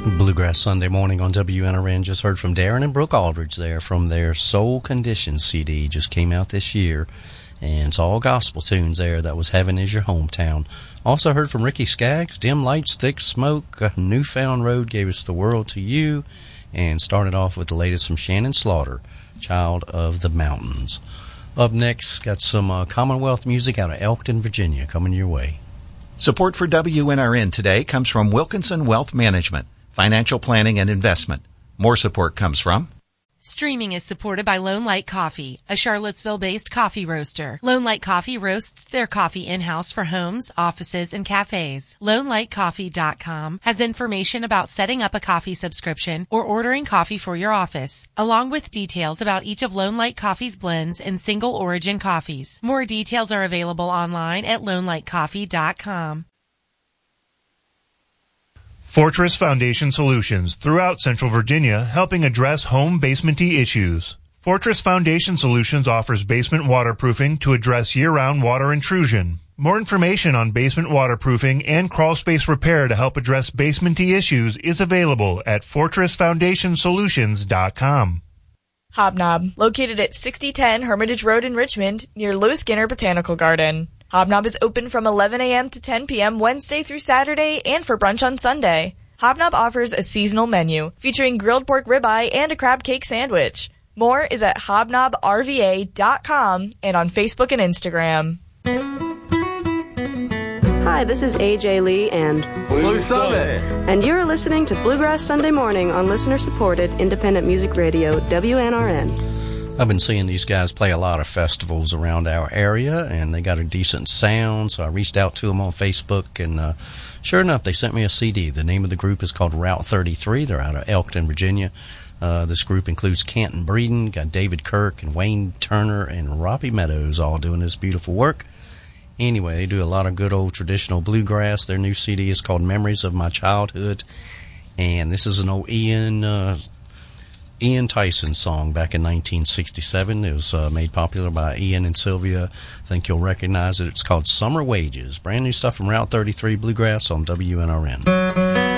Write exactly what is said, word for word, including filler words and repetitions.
Bluegrass Sunday Morning on W N R N. Just heard from Darren and Brooke Aldridge there from their Soul Conditions C D. Just came out this year, and it's all gospel tunes there. That was Heaven Is Your Hometown. Also heard from Ricky Skaggs, Dim Lights, Thick Smoke, uh, Newfound Road gave us The World to You, and started off with the latest from Shannon Slaughter, Child of the Mountains. Up next, got some uh, Commonwealth music out of Elkton, Virginia, coming your way. Support for W N R N today comes from Wilkinson Wealth Management, financial planning and investment. More support comes from... Streaming is supported by Lone Light Coffee, a Charlottesville-based coffee roaster. Lone Light Coffee roasts their coffee in-house for homes, offices, and cafes. Lone Light Coffee dot com has information about setting up a coffee subscription or ordering coffee for your office, along with details about each of Lone Light Coffee's blends and single origin coffees. More details are available online at Lone Light Coffee dot com. Fortress Foundation Solutions throughout Central Virginia, helping address home basementy issues. Fortress Foundation Solutions offers basement waterproofing to address year-round water intrusion. More information on basement waterproofing and crawl space repair to help address basementy issues is available at Fortress Foundation Solutions dot com. Hobnob, located at sixty ten Hermitage Road in Richmond, near Lewis Skinner Botanical Garden. Hobnob is open from eleven a.m. to ten p.m. Wednesday through Saturday and for brunch on Sunday. Hobnob offers a seasonal menu featuring grilled pork ribeye and a crab cake sandwich. More is at hobnob r v a dot com and on Facebook and Instagram. Hi, this is A J Lee and Blue Summit, and you're listening to Bluegrass Sunday Morning on listener-supported independent music radio W N R N. I've been seeing these guys play a lot of festivals around our area, and they got a decent sound, so I reached out to them on Facebook, and uh, sure enough, they sent me a C D. The name of the group is called Route thirty-three. They're out of Elkton, Virginia. Uh, this group includes Canton Breeden, got David Kirk and Wayne Turner and Robbie Meadows all doing this beautiful work. Anyway, they do a lot of good old traditional bluegrass. Their new C D is called Memories of My Childhood, and this is an old Ian... Uh, Ian Tyson song back in nineteen sixty-seven. It was uh, made popular by Ian and Sylvia. I think you'll recognize it. It's called Summer Wages. Brand new stuff from Route thirty-three Bluegrass on W N R N.